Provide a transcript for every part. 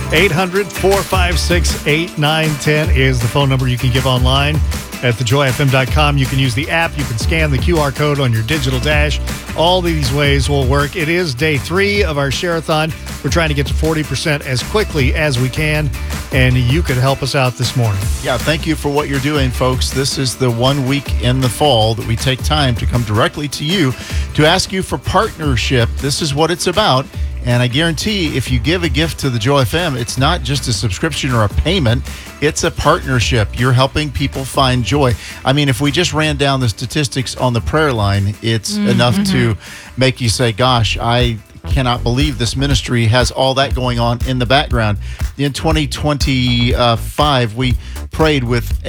800-456-8910 is the phone number you can give online at thejoyfm.com. You can use the app. You can scan the QR code on your digital dash. All these ways will work. It is day 3 of our share-a-thon. We're trying to get to 40% as quickly as we can, and you could help us out this morning. Yeah, thank you for what you're doing, folks. This is the 1 week in the fall that we take time to come directly to you to ask you for partnership. This is what it's about. And I guarantee if you give a gift to the Joy FM, it's not just a subscription or a payment. It's a partnership. You're helping people find joy. I mean, if we just ran down the statistics on the prayer line, it's enough to make you say, gosh, I cannot believe this ministry has all that going on in the background. In 2025, we prayed with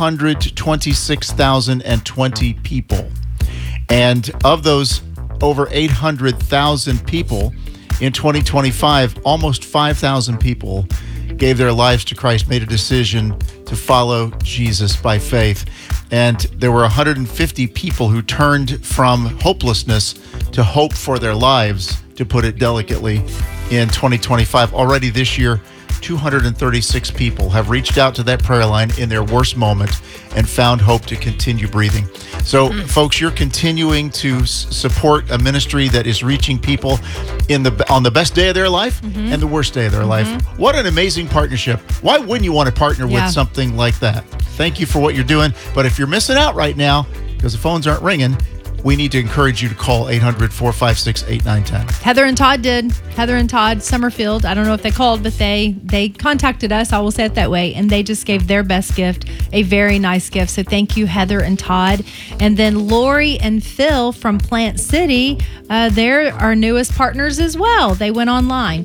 826,020 people. And of those over 800,000 people, in 2025, almost 5,000 people gave their lives to Christ, made a decision to follow Jesus by faith. And there were 150 people who turned from hopelessness to hope for their lives, to put it delicately, in 2025. Already this year, 236 people have reached out to that prayer line in their worst moment and found hope to continue breathing. So, folks, you're continuing to support a ministry that is reaching people on the best day of their life and the worst day of their life. What an amazing partnership. Why wouldn't you want to partner with something like that? Thank you for what you're doing. But if you're missing out right now because the phones aren't ringing, we need to encourage you to call 800-456-8910. Heather and Todd did. Heather and Todd Summerfield. I don't know if they called, but they contacted us. I will say it that way. And they just gave their best gift, a very nice gift. So thank you, Heather and Todd. And then Lori and Phil from Plant City, they're our newest partners as well. They went online.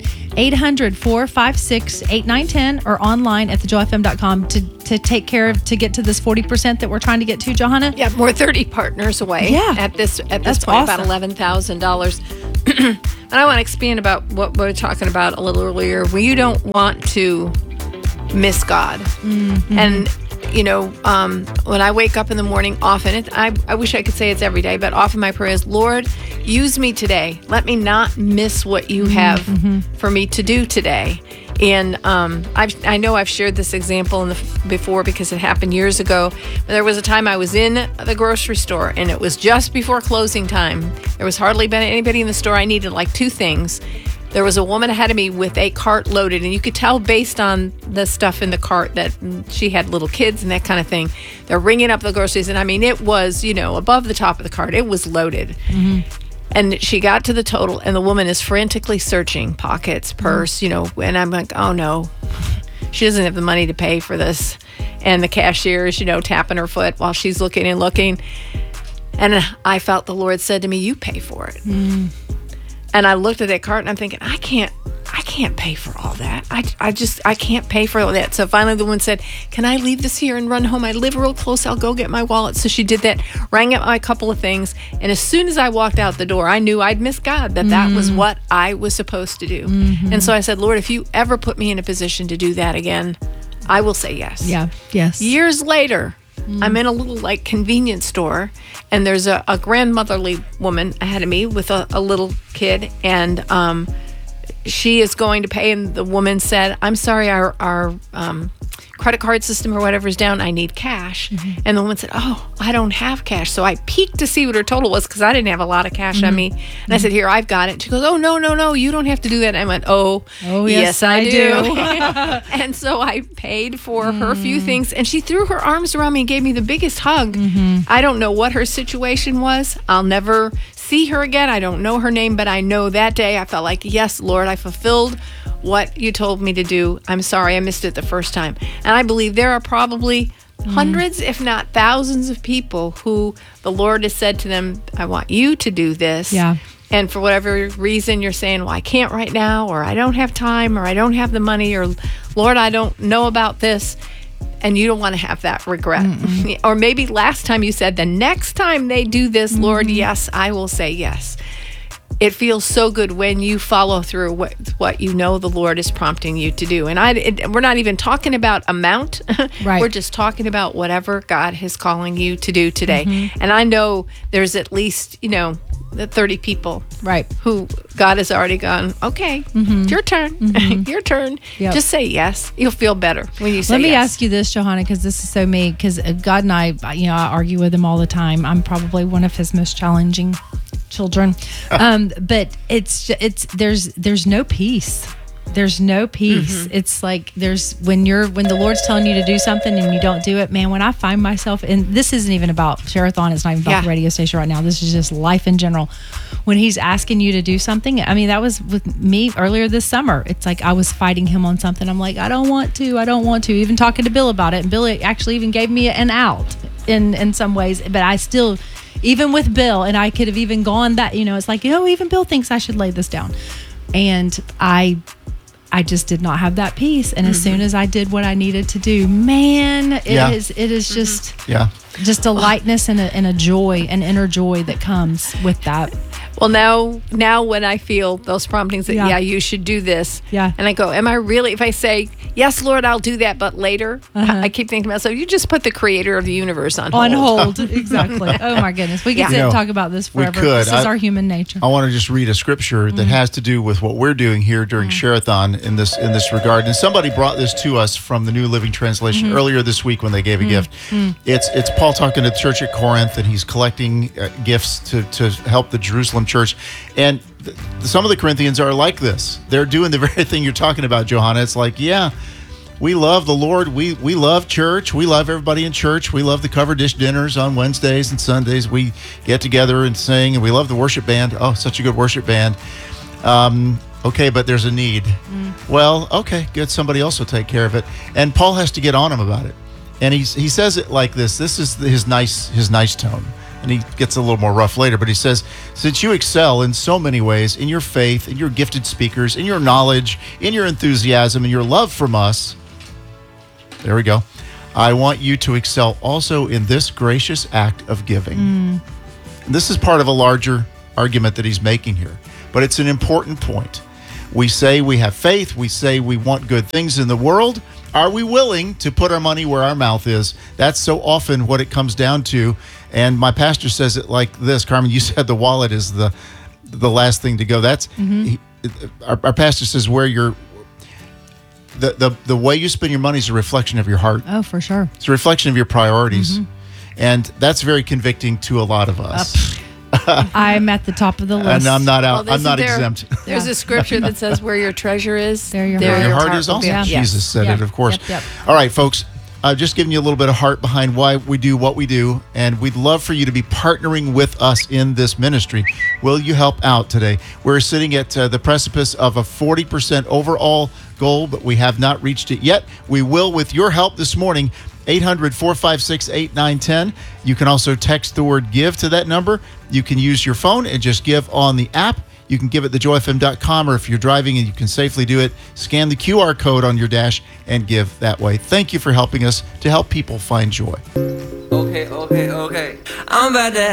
800-456-8910 or online at thejoyfm.com to take care of, to get to this 40% that we're trying to get to, Johanna. Yeah, we're 30 partners away at this point, awesome. About $11,000. And I want to expand about what we were talking about a little earlier. We don't want to miss God. And, you know, when I wake up in the morning, often, I wish I could say it's every day, but often my prayer is, Lord, use me today. Let me not miss what you have for me to do today. And I know I've shared this example before because it happened years ago. There was a time I was in the grocery store, and it was just before closing time. There was hardly been anybody in the store. I needed like 2 things. There was a woman ahead of me with a cart loaded, and you could tell based on the stuff in the cart that she had little kids and that kind of thing. They're ringing up the groceries, and I mean, it was, you know, above the top of the cart. It was loaded. And she got to the total, and the woman is frantically searching pockets, purse, you know, and I'm like, oh no, she doesn't have the money to pay for this. And the cashier is, you know, tapping her foot while she's looking and looking. And I felt the Lord said to me, you pay for it. And I looked at that cart and I'm thinking, I can't pay for all that. I can't pay for all that. So finally the woman said, can I leave this here and run home? I live real close. I'll go get my wallet. So she did that, rang up my couple of things. And as soon as I walked out the door, I knew I'd missed God, that was what I was supposed to do. And so I said, Lord, if you ever put me in a position to do that again, I will say yes. Yeah. Yes. Years later, I'm in a little like convenience store, and there's a grandmotherly woman ahead of me with a little kid, and she is going to pay, and the woman said, I'm sorry, our credit card system or whatever is down. I need cash. And the woman said, oh, I don't have cash. So I peeked to see what her total was because I didn't have a lot of cash on me. And I said, here, I've got it. She goes, oh, no, you don't have to do that. And I went, oh yes, I do. And so I paid for her few things, and she threw her arms around me and gave me the biggest hug. I don't know what her situation was. I'll never see her again. I don't know her name, but I know that day I felt like, yes, Lord, I fulfilled what you told me to do. I'm sorry I missed it the first time. And I believe there are probably hundreds, if not thousands of people who the Lord has said to them, I want you to do this. Yeah. And for whatever reason you're saying, well, I can't right now, or I don't have time, or I don't have the money, or Lord, I don't know about this. And you don't want to have that regret. Or maybe last time you said, the next time they do this, Lord, yes, I will say yes. It feels so good when you follow through what you know the Lord is prompting you to do. And we're not even talking about amount. Right. We're just talking about whatever God is calling you to do today. And I know there's at least, the 30 people, right, who God has already gone, okay, it's your turn, your turn. Yep. Just say yes. You'll feel better when you say yes. Let me ask you this, Johanna, because this is so me, because God and I argue with him all the time. I'm probably one of his most challenging children. But there's no peace. There's no peace. It's like when the Lord's telling you to do something and you don't do it, man, when I find myself, and this isn't even about Share-a-thon, it's not even about the radio station right now, this is just life in general. When he's asking you to do something, I mean, that was with me earlier this summer. It's like I was fighting him on something. I'm like, I don't want to, even talking to Bill about it. And Bill actually even gave me an out in some ways, but I still, even with Bill, and I could have even gone that, it's like, even Bill thinks I should lay this down. And I just did not have that peace. And as soon as I did what I needed to do, man, it is just just a lightness and a joy, an inner joy that comes with that. Well, now when I feel those promptings that, you should do this. Yeah. And I go, am I really, if I say, yes, Lord, I'll do that, but later, I keep thinking to myself, you just put the creator of the universe on hold. On hold, exactly. Oh my goodness. We could sit and talk about this forever. We could. This is our human nature. I want to just read a scripture that has to do with what we're doing here during Share-a-thon in this regard. And somebody brought this to us from the New Living Translation earlier this week when they gave a gift. It's Paul talking to the church at Corinth, and he's collecting gifts to help the Jerusalem church. And some of the Corinthians are like this. They're doing the very thing you're talking about, Johanna. It's like, we love the Lord. We love church. We love everybody in church. We love the cover dish dinners on Wednesdays and Sundays. We get together and sing, and we love the worship band. Oh, such a good worship band. Okay, but there's a need. Well, okay, good. Somebody else will take care of it. And Paul has to get on him about it. And he says it like this. This is his nice tone. And he gets a little more rough later, but he says, since you excel in so many ways, in your faith, in your gifted speakers, in your knowledge, in your enthusiasm, and your love from us, there we go, I want you to excel also in this gracious act of giving. This is part of a larger argument that he's making here, but it's an important point. We say we have faith. We say we want good things in the world. Are we willing to put our money where our mouth is? That's so often what it comes down to. And my pastor says it like this. Carmen, you said the wallet is the last thing to go. That's our pastor says where the way you spend your money is a reflection of your heart. Oh, for sure. It's a reflection of your priorities. And that's very convicting to a lot of us. I'm at the top of the list. And I'm not out. I'm not exempt. There's a scripture that says where your treasure is, there your heart is also. Jesus said it, of course. All right, folks. I've just given you a little bit of heart behind why we do what we do, and we'd love for you to be partnering with us in this ministry. Will you help out today? We're sitting at the precipice of a 40% overall goal, but we have not reached it yet. We will with your help this morning. 800-456-8910. You can also text the word give to that number. You can use your phone and just give on the app. You can give at thejoyfm.com, or if you're driving and you can safely do it, scan the QR code on your dash and give that way. Thank you for helping us to help people find joy. Okay. I'm about to